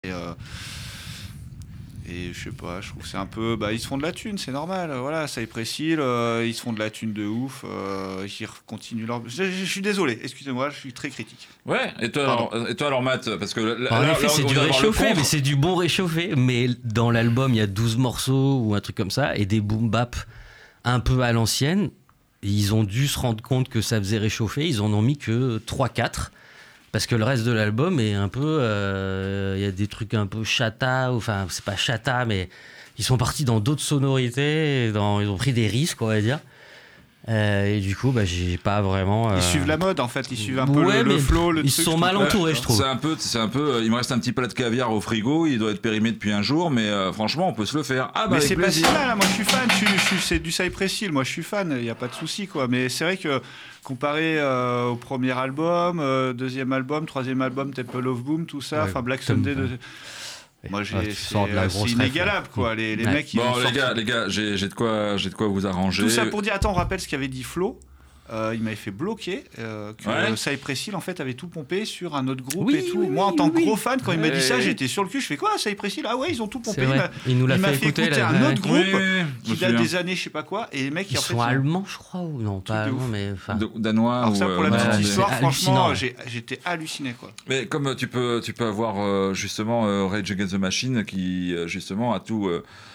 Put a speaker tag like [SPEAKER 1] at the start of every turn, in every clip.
[SPEAKER 1] Et je sais pas, je trouve que c'est un peu. Bah, ils se font de la thune, c'est normal. Voilà, ça est précis. Ils se font de la thune de ouf. Ils continuent leur. Je suis désolé, excusez-moi, je suis très critique.
[SPEAKER 2] Ouais, et
[SPEAKER 1] Pardon.
[SPEAKER 2] toi alors Matt, parce que
[SPEAKER 3] En effet, c'est
[SPEAKER 2] on
[SPEAKER 3] du
[SPEAKER 2] va avoir le
[SPEAKER 3] réchauffé,
[SPEAKER 2] contre.
[SPEAKER 3] mais c'est du bon réchauffé. Mais dans l'album, il y a 12 morceaux ou un truc comme ça, et des boom bap un peu à l'ancienne. Ils ont dû se rendre compte que ça faisait réchauffer. Ils en ont mis que 3-4. Parce que le reste de l'album est un peu... Il y a des trucs un peu chata, enfin, c'est pas chata, mais ils sont partis dans d'autres sonorités, ils ont pris des risques, on va dire. Et du coup, j'ai pas vraiment...
[SPEAKER 1] Ils suivent la mode, en fait. Ils suivent un peu le flow, le
[SPEAKER 3] ils
[SPEAKER 1] truc.
[SPEAKER 3] sont mal entourés, je trouve.
[SPEAKER 2] C'est un peu. Il me reste un petit plat de caviar au frigo. Il doit être périmé depuis un jour, mais franchement, on peut se le faire. Ah bah
[SPEAKER 1] mais c'est
[SPEAKER 2] plaisir.
[SPEAKER 1] pas si mal, hein. Moi je suis fan. C'est du Cypress Hill. Moi je suis fan. Il y a pas de souci, quoi. Mais c'est vrai que comparé au premier album, deuxième album, troisième album, Temple of Boom, tout ça, enfin Black Sunday. Moi, c'est inégalable, quoi. Les mecs, ils
[SPEAKER 2] bon, les gars, j'ai de quoi vous arranger.
[SPEAKER 1] Tout ça pour dire, attends, on rappelle ce qu'avait dit Flo. Il m'avait fait bloquer que Cypress Hill en fait avait tout pompé sur un autre groupe et tout. Moi en tant que gros fan, quand il m'a dit ça, j'étais sur le cul. Je fais quoi, Cypress Hill? Ah ouais, ils ont tout pompé.
[SPEAKER 3] Il nous l'a fait écouter
[SPEAKER 1] un autre groupe qui date des années, je sais pas quoi. Et les mecs,
[SPEAKER 3] ils sont allemands, je crois, ou non, pas allemands, mais
[SPEAKER 2] danois.
[SPEAKER 1] Alors ça, pour la petite histoire, franchement, j'étais halluciné, quoi.
[SPEAKER 2] Mais comme tu peux avoir justement Rage Against the Machine qui justement a tout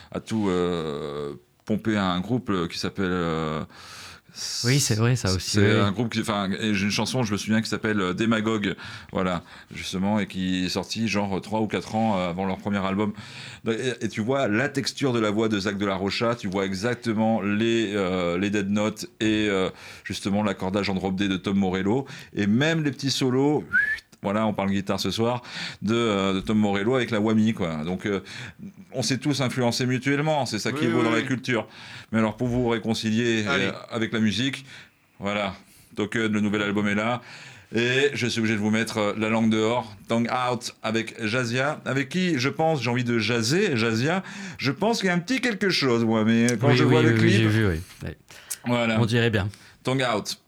[SPEAKER 2] pompé à un groupe qui s'appelle.
[SPEAKER 3] Oui, c'est vrai, ça aussi.
[SPEAKER 2] C'est un groupe j'ai une chanson, je me souviens, qui s'appelle Demagogue, voilà, justement, et qui est sortie genre 3 ou 4 ans avant leur premier album. Et tu vois la texture de la voix de Zach de la Rocha, tu vois exactement les dead notes et justement l'accordage en drop D de Tom Morello, et même les petits solos. Voilà, on parle guitare ce soir, de Tom Morello avec la Whammy, quoi. Donc, on s'est tous influencés mutuellement, c'est ça qui est beau dans la culture. Mais alors, pour vous réconcilier avec la musique, voilà, Token, le nouvel album est là. Et je suis obligé de vous mettre la langue dehors, Tongue Out, avec Jazia, avec qui, je pense, j'ai envie de jaser, Jazia. Je pense qu'il y a un petit quelque chose, moi, mais quand je vois le clip...
[SPEAKER 3] j'ai vu, oui.
[SPEAKER 2] Voilà.
[SPEAKER 3] On dirait bien.
[SPEAKER 2] Tongue Out.